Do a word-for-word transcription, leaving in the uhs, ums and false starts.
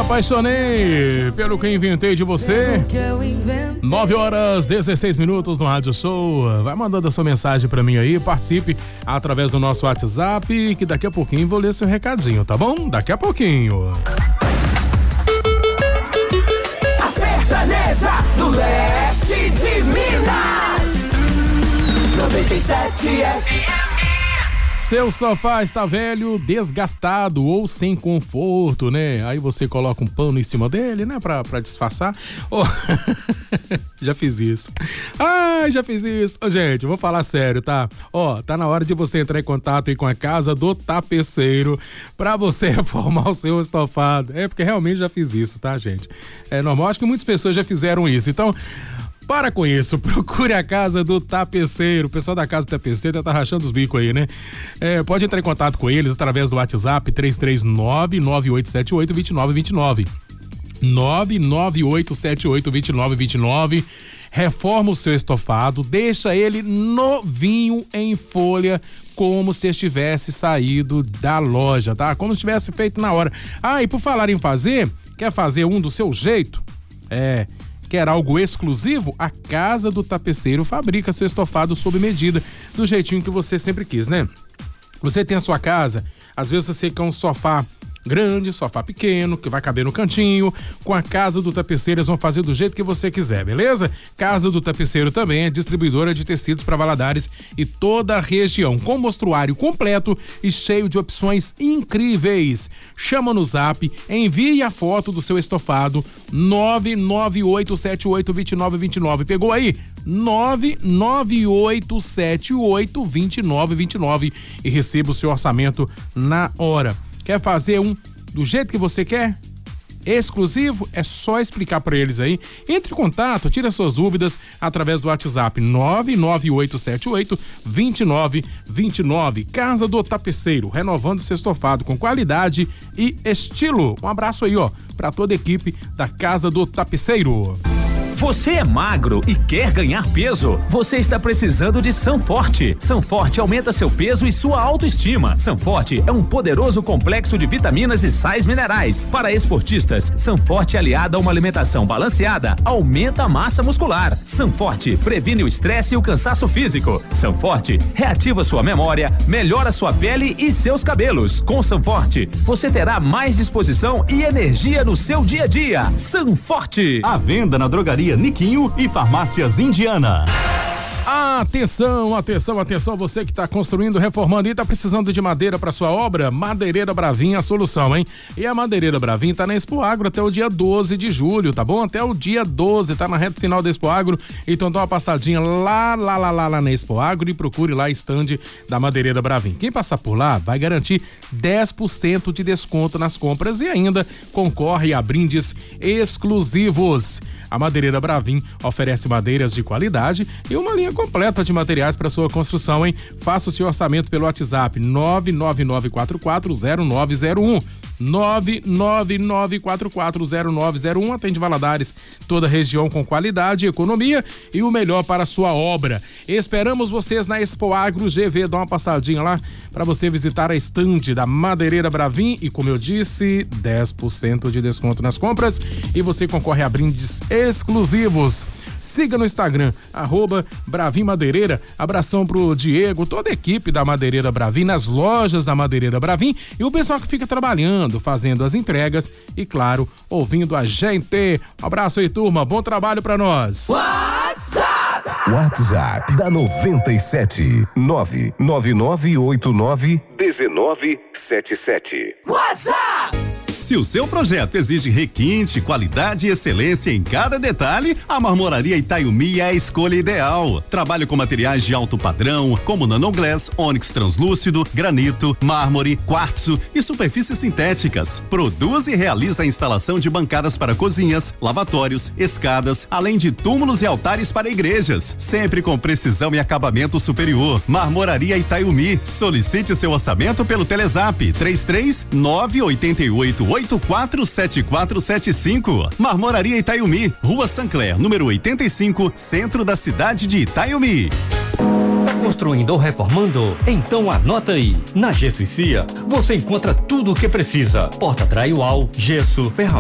apaixonei pelo que inventei de você. nove horas dezesseis minutos no Rádio Show. Vai mandando a sua mensagem pra mim aí, participe através do nosso WhatsApp, que daqui a pouquinho vou ler seu recadinho, tá bom? Daqui a pouquinho. A sertaneja do leste de Minas, noventa e sete F M. Seu sofá está velho, desgastado ou sem conforto, né? Aí você coloca um pano em cima dele, né? Pra, pra disfarçar. Oh, já fiz isso. Ai, já fiz isso. Ô, gente, vou falar sério, tá? Ó, tá na hora de você entrar em contato aí com a Casa do Tapeceiro pra você reformar o seu estofado. É, porque realmente já fiz isso, tá, gente? É normal, acho que muitas pessoas já fizeram isso. Então, para com isso, procure a Casa do Tapeceiro. O pessoal da Casa do Tapeceiro tá rachando os bicos aí, né? É, pode entrar em contato com eles através do WhatsApp três três nove, nove oito sete oito, dois nove dois nove. nove nove oito sete oito, dois nove dois nove. Reforma o seu estofado, deixa ele novinho em folha, como se estivesse saído da loja, tá? Como se tivesse feito na hora. Ah, e por falar em fazer, quer fazer um do seu jeito? É... Quer algo exclusivo? A Casa do Tapeceiro fabrica seu estofado sob medida, do jeitinho que você sempre quis, né? Você tem a sua casa, às vezes você quer um sofá grande, sofá pequeno, que vai caber no cantinho. Com a Casa do Tapeceiro eles vão fazer do jeito que você quiser, beleza? Casa do Tapeceiro também é distribuidora de tecidos para Valadares e toda a região, com mostruário completo e cheio de opções incríveis. Chama no zap, envie a foto do seu estofado, nove nove oito sete oito, dois nove dois nove. Pegou aí? nove nove oito sete oito, dois nove dois nove e receba o seu orçamento na hora. Quer fazer um do jeito que você quer? Exclusivo? É só explicar para eles aí. Entre em contato, tira suas dúvidas através do WhatsApp nove nove oito sete oito, dois nove dois nove. Casa do Tapeceiro, renovando seu estofado com qualidade e estilo. Um abraço aí, ó, para toda a equipe da Casa do Tapeceiro. Você é magro e quer ganhar peso? Você está precisando de Sanforte. Sanforte aumenta seu peso e sua autoestima. Sanforte é um poderoso complexo de vitaminas e sais minerais. Para esportistas, Sanforte aliada a uma alimentação balanceada aumenta a massa muscular. Sanforte previne o estresse e o cansaço físico. Sanforte reativa sua memória, melhora sua pele e seus cabelos. Com Sanforte, você terá mais disposição e energia no seu dia a dia. Sanforte. À venda na drogaria Niquinho e Farmácias Indiana. Atenção, atenção, atenção, você que está construindo, reformando e está precisando de madeira para sua obra, Madeireira Bravin, a solução, hein? E a Madeireira Bravin tá na Expo Agro até o dia doze de julho, tá bom? Até o dia doze, tá na reta final da Expo Agro, então dá uma passadinha lá, lá, lá, lá, lá na Expo Agro e procure lá a stand da Madeireira Bravin. Quem passar por lá vai garantir dez por cento de desconto nas compras e ainda concorre a brindes exclusivos. A Madeireira Bravin oferece madeiras de qualidade e uma linha completa de materiais para sua construção, hein? Faça o seu orçamento pelo WhatsApp nove nove nove quatro quatro zero nove zero um. nove nove nove quatro quatro zero nove zero um. Atende Valadares, toda a região com qualidade, economia e o melhor para a sua obra. Esperamos vocês na Expo Agro G V. Dá uma passadinha lá para você visitar a estande da Madeireira Bravin e, como eu disse, dez por cento de desconto nas compras e você concorre a brindes exclusivos. Siga no Instagram, arroba Bravin Madeireira. Abração pro Diego, toda a equipe da Madeireira Bravin, nas lojas da Madeireira Bravin e o pessoal que fica trabalhando, fazendo as entregas e, claro, ouvindo a gente. Um abraço aí, turma. Bom trabalho pra nós. WhatsApp! WhatsApp da noventa e sete, nove nove nove oito nove um nove sete sete. WhatsApp! Se o seu projeto exige requinte, qualidade e excelência em cada detalhe, a Marmoraria Itaiumi é a escolha ideal. Trabalho com materiais de alto padrão, como nanoglass, ônix translúcido, granito, mármore, quartzo e superfícies sintéticas. Produz e realiza a instalação de bancadas para cozinhas, lavatórios, escadas, além de túmulos e altares para igrejas, sempre com precisão e acabamento superior. Marmoraria Itaiumi. Solicite seu orçamento pelo Telezap três três nove oito oito oito quatro sete quatro sete cinco. Marmoraria Itaiumi, Rua Sancler, número oitenta e cinco, centro da cidade de Itaiumi. Tá construindo ou reformando? Então anota aí. Na Gesso e Cia, você encontra tudo o que precisa: porta drywall, gesso, ferramenta